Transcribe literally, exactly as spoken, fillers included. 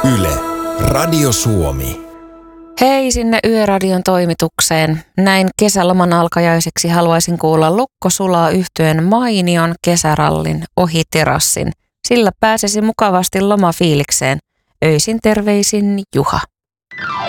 Yle, Radio Suomi. Hei sinne Yöradion toimitukseen. Näin kesäloman alkajaiseksi haluaisin kuulla Lukko sulaa -yhtyeen mainion kesärallin ohi terassin. Sillä pääsisi mukavasti lomafiilikseen. Öisin terveisin Juha.